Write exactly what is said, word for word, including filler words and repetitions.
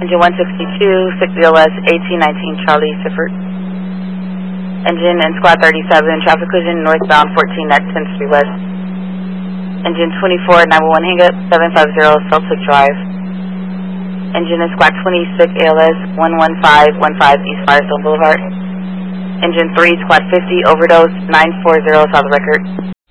Engine one sixty-two, six B L S, eighteen nineteen Charlie Sifford. Engine and squad thirty-seven, traffic collision northbound fourteen at tenth Street West. Engine twenty-four, nine one one hang up, seven five zero Celtic Drive. Engine and squad twenty-six, A L S, one one five one five East Firestone Boulevard. Engine three, squad fifty, overdose, nine four zero South Record.